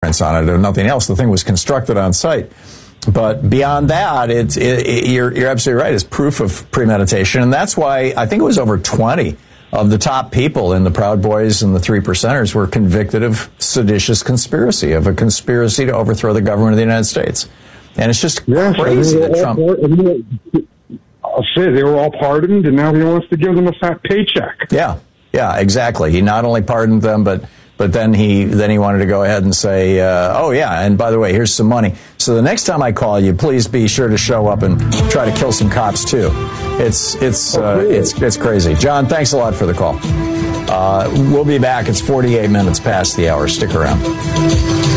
on it, if nothing else. The thing was constructed on site. But beyond that, you're absolutely right. It's proof of premeditation. And that's why I think it was over 20 of the top people in the Proud Boys and the Three Percenters were convicted of seditious conspiracy, of a conspiracy to overthrow the government of the United States. And it's just crazy that Trump... I'll say they were all pardoned, and now he wants to give them a fat paycheck. Yeah, exactly. He not only pardoned them, but then he wanted to go ahead and say, oh yeah, and by the way, here's some money. So the next time I call you, please be sure to show up and try to kill some cops too. It's crazy. John, thanks a lot for the call. We'll be back. It's 48 minutes past the hour. Stick around.